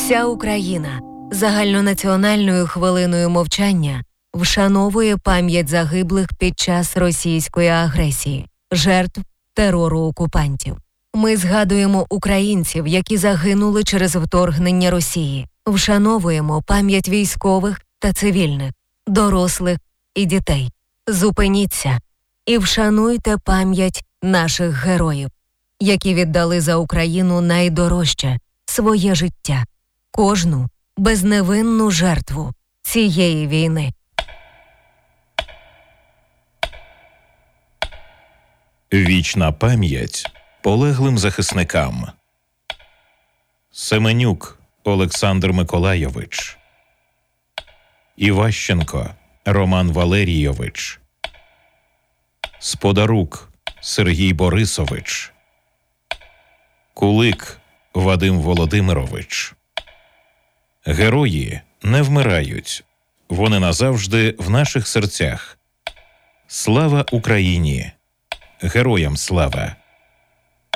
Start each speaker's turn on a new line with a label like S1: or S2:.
S1: Вся Україна загальнонаціональною хвилиною мовчання вшановує пам'ять загиблих під час російської агресії, жертв терору окупантів. Ми згадуємо українців, які загинули через вторгнення Росії. Вшановуємо пам'ять військових та цивільних, дорослих і дітей. Зупиніться і вшануйте пам'ять наших героїв, які віддали за Україну найдорожче – своє життя, кожну безневинну жертву цієї війни.
S2: Вічна пам'ять полеглим захисникам. Семенюк Олександр Миколайович, Іващенко Роман Валерійович, Сподарук Сергій Борисович, Кулик Вадим Володимирович. Герої не вмирають, вони назавжди в наших серцях. Слава Україні! Героям слава!